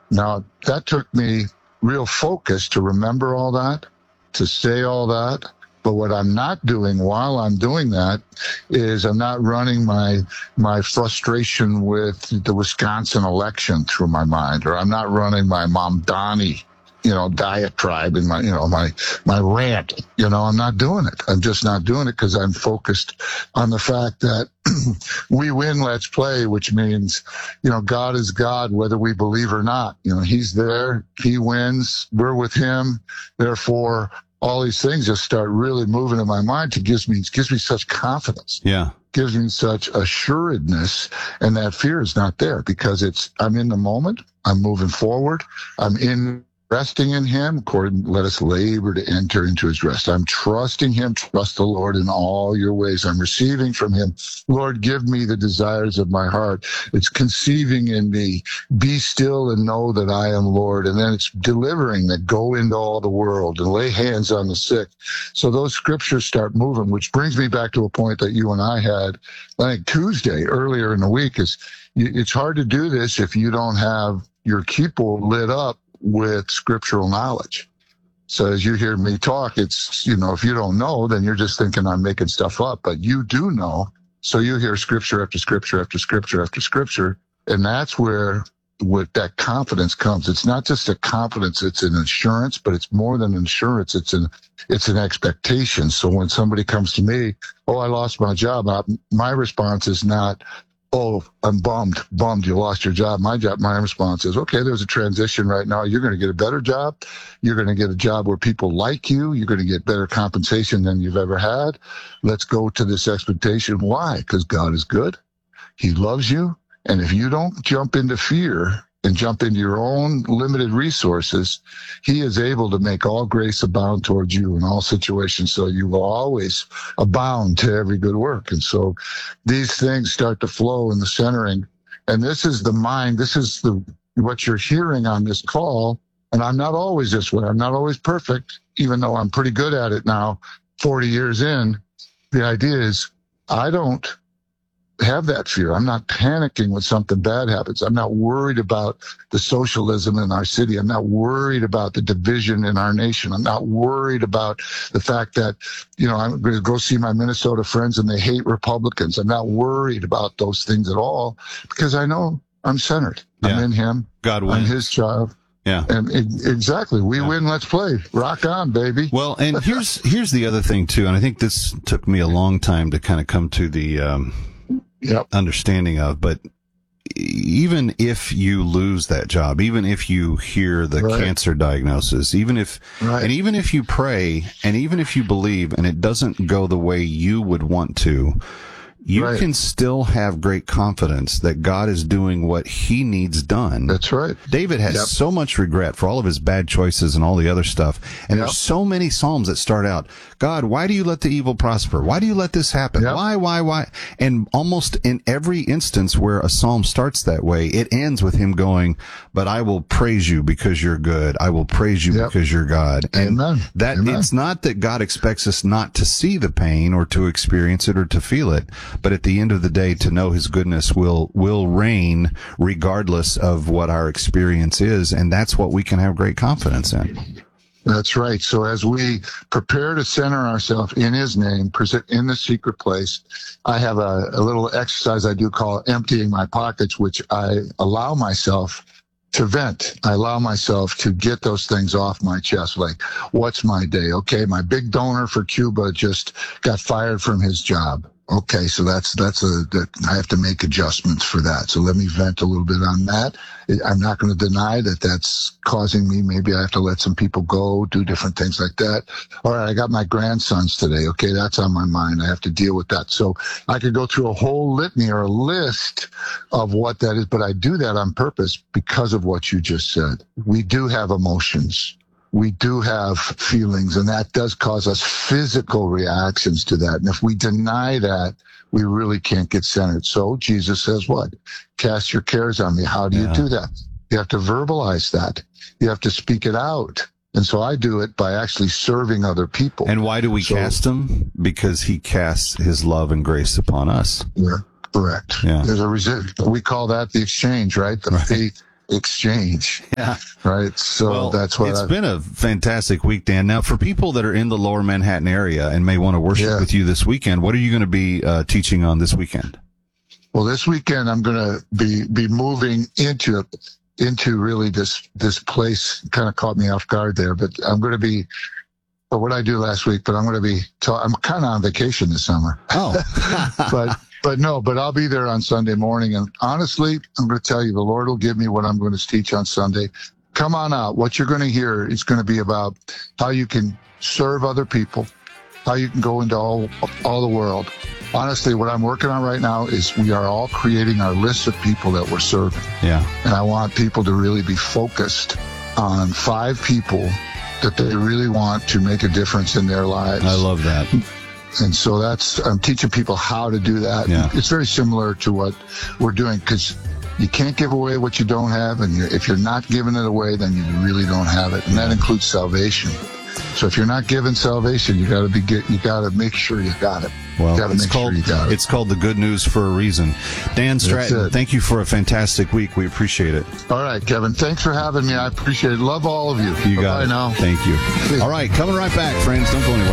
Now, that took me real focus to remember all that, to say all that. But what I'm not doing while I'm doing that is I'm not running my frustration with the Wisconsin election through my mind, or I'm not running my Mamdani, diatribe in my rant. I'm not doing it. I'm just not doing it because I'm focused on the fact that we win, let's play, which means, God is God, whether we believe or not. He's there. He wins. We're with him. Therefore, all these things just start really moving in my mind. It gives me such confidence. Yeah. Gives me such assuredness, and that fear is not there because I'm in the moment. I'm moving forward. Resting in him, let us labor to enter into his rest. I'm trusting him. Trust the Lord in all your ways. I'm receiving from him. Lord, give me the desires of my heart. It's conceiving in me. Be still and know that I am Lord. And then it's delivering that go into all the world and lay hands on the sick. So those scriptures start moving, which brings me back to a point that you and I had, I think Tuesday earlier in the week it's hard to do this if you don't have your keeper lit up with scriptural knowledge. So as you hear me talk, it's, if you don't know, then you're just thinking I'm making stuff up, but you do know. So you hear scripture after scripture after scripture after scripture. And that's where that confidence comes. It's not just a confidence. It's an assurance, but it's more than insurance. It's an expectation. So when somebody comes to me, oh, I lost my job, my response is not, oh, I'm bummed you lost your job. My response is, okay, there's a transition right now. You're going to get a better job. You're going to get a job where people like you. You're going to get better compensation than you've ever had. Let's go to this expectation. Why? Because God is good. He loves you. And if you don't jump into fear and jump into your own limited resources, he is able to make all grace abound towards you in all situations. So you will always abound to every good work. And so these things start to flow in the centering. And this is the mind. This is what you're hearing on this call. And I'm not always this way. I'm not always perfect, even though I'm pretty good at it now, 40 years in. The idea is I don't have that fear. I'm not panicking when something bad happens. I'm not worried about the socialism in our city. I'm not worried about the division in our nation. I'm not worried about the fact that, I'm going to go see my Minnesota friends and they hate Republicans. I'm not worried about those things at all because I know I'm centered. I'm in him. God wins. I'm his child. Yeah. And exactly. We win. Let's play. Rock on, baby. Well, and here's the other thing too. And I think this took me a long time to kind of come to the, understanding of, but even if you lose that job, even if you hear the cancer diagnosis, even if you pray and even if you believe and it doesn't go the way you would want to, you can still have great confidence that God is doing what he needs done. That's right. David has so much regret for all of his bad choices and all the other stuff. And there's so many Psalms that start out, God, why do you let the evil prosper? Why do you let this happen? Why? And almost in every instance where a Psalm starts that way, it ends with him going, but I will praise you because you're good. I will praise you because you're God. And it's not that God expects us not to see the pain or to experience it or to feel it. But at the end of the day, to know his goodness will reign regardless of what our experience is. And that's what we can have great confidence in. That's right. So as we prepare to center ourselves in his name, in the secret place, I have a little exercise I do call emptying my pockets, which I allow myself to vent. I allow myself to get those things off my chest. Like, what's my day? Okay, my big donor for Cuba just got fired from his job. Okay, so I have to make adjustments for that. So let me vent a little bit on that. I'm not going to deny that that's causing me. Maybe I have to let some people go, do different things like that. All right, I got my grandsons today. Okay, that's on my mind. I have to deal with that. So I could go through a whole litany or a list of what that is, but I do that on purpose because of what you just said. We do have emotions. We do have feelings, and that does cause us physical reactions to that. And if we deny that, we really can't get centered. So Jesus says what? Cast your cares on me. How do you do that? You have to verbalize that. You have to speak it out. And so I do it by actually serving other people. And why do we cast him? Because he casts his love and grace upon us. Yeah, correct. Yeah. There's we call that the exchange, right? exchange. Yeah. Right. So that's what it's been a fantastic week, Dan. Now, for people that are in the lower Manhattan area and may want to worship with you this weekend, what are you going to be teaching on this weekend? Well, this weekend I'm going to be moving into really this place. Kind of caught me off guard there, but I'm going to be. But what I do last week, but I'm going to be. I'm kind of on vacation this summer. Oh, but I'll be there on Sunday morning. And honestly, I'm going to tell you, the Lord will give me what I'm going to teach on Sunday. Come on out. What you're going to hear is going to be about how you can serve other people, how you can go into all the world. Honestly, what I'm working on right now is we are all creating our list of people that we're serving. Yeah. And I want people to really be focused on 5 people that they really want to make a difference in their lives. I love that. And so I'm teaching people how to do that. Yeah. It's very similar to what we're doing, because you can't give away what you don't have. And if you're not giving it away, then you really don't have it. And that includes salvation. So if you're not giving salvation, you got to make sure you got it. Well, it's called The Good News for a reason. Dan Stratton, thank you for a fantastic week. We appreciate it. All right, Kevin. Thanks for having me. I appreciate it. Love all of you. You got it. Bye now. Thank you. All right, coming right back, friends. Don't go anywhere.